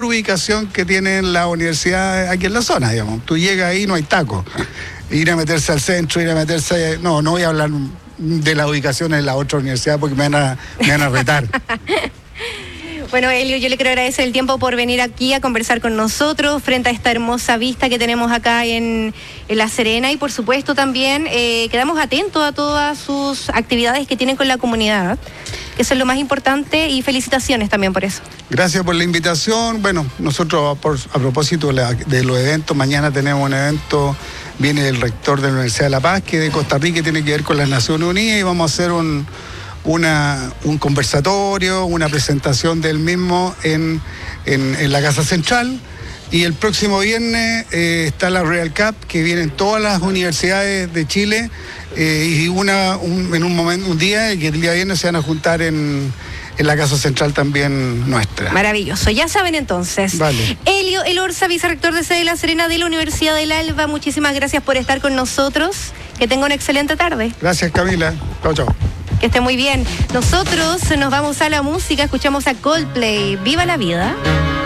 ubicación que tienen las universidades aquí en la zona, digamos. Tú llegas ahí, no hay taco. Ir a meterse al centro, ir a meterse... No voy a hablar de la ubicación en la otra universidad porque me van a retar. Bueno, Elio, yo le quiero agradecer el tiempo por venir aquí a conversar con nosotros frente a esta hermosa vista que tenemos acá en La Serena, y por supuesto también quedamos atentos a todas sus actividades que tienen con la comunidad, que eso es lo más importante, y felicitaciones también por eso. Gracias por la invitación. Bueno, nosotros a propósito de los eventos, mañana tenemos un evento, viene el rector de la Universidad de La Paz, que de Costa Rica, tiene que ver con las Naciones Unidas, y vamos a hacer un conversatorio, una presentación del mismo en la Casa Central. Y el próximo viernes está la Real Cup, que vienen todas las universidades de Chile, y un día, que el día viernes se van a juntar en la Casa Central también nuestra. Maravilloso, ya saben entonces. Vale. Elio Elorza, vicerrector de sede de La Serena de la Universidad del Alba, muchísimas gracias por estar con nosotros. Que tenga una excelente tarde. Gracias, Camila. Chao, chao. Que esté muy bien. Nosotros nos vamos a la música, escuchamos a Coldplay. ¡Viva la vida!